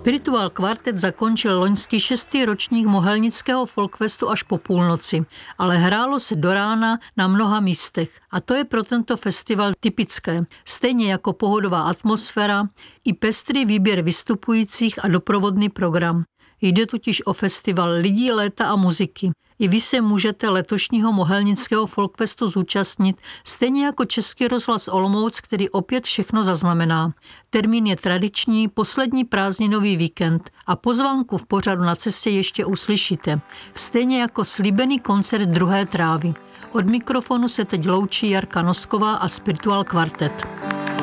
Spiritual Quartet zakončil loňský 6. ročník Mohelnického folkfestu až po půlnoci, ale hrálo se do rána na mnoha místech. A to je pro tento festival typické. Stejně jako pohodová atmosféra i pestrý výběr vystupujících a doprovodný program. Jde totiž o festival lidí, léta a muziky. I vy se můžete letošního Mohelnického folkfestu zúčastnit, stejně jako Český rozhlas Olomouc, který opět všechno zaznamená. Termín je tradiční, poslední prázdninový víkend a pozvánku v pořadu Na cestě ještě uslyšíte. Stejně jako slíbený koncert Druhé trávy. Od mikrofonu se teď loučí Jarka Nosková a Spiritual Quartet.